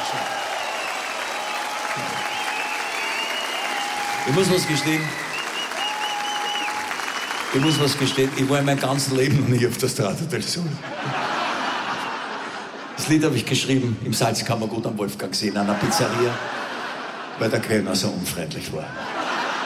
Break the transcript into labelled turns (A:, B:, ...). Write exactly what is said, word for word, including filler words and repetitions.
A: Ich muss was gestehen. Ich muss was gestehen. Ich war in meinem ganzen Leben noch nie auf der Strada del Sol. Das Lied habe ich geschrieben im Salzkammergut am Wolfgangsee in einer Pizzeria, weil der Kellner so unfreundlich war.